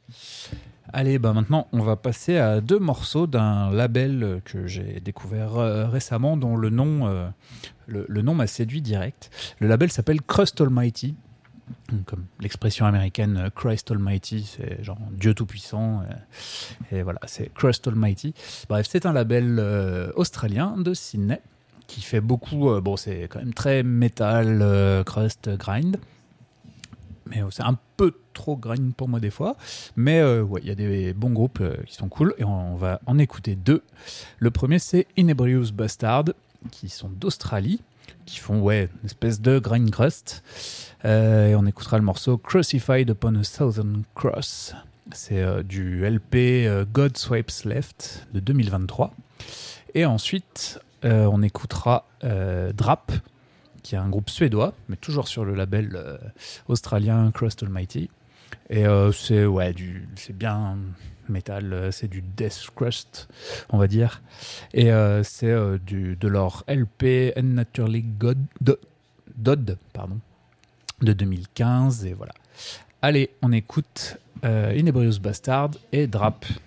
Allez, bah maintenant, on va passer à 2 morceaux d'un label que j'ai découvert récemment, dont le nom m'a séduit direct. Le label s'appelle Crust Almighty. Comme l'expression américaine Christ Almighty, c'est genre Dieu Tout-Puissant. Et voilà, c'est Crust Almighty. Bref, c'est un label australien de Sydney qui fait beaucoup. C'est quand même très metal, crust, grind. Mais c'est un peu trop grind pour moi des fois. Mais ouais, il y a des bons groupes qui sont cool et on va en écouter 2. Le premier, c'est Inebrious Bastard, qui sont d'Australie, qui font une espèce de grind crust. Et on écoutera le morceau Crucified Upon a Southern Cross. C'est du LP God Swipes Left de 2023. Et ensuite, on écoutera Drap, qui est un groupe suédois, mais toujours sur le label australien Crust Almighty. Et c'est bien metal, c'est du death crust, on va dire. Et c'est de leur LP Unnaturally Dodd, de 2015. Et voilà. Allez, on écoute Inebrious Bastard et Drap.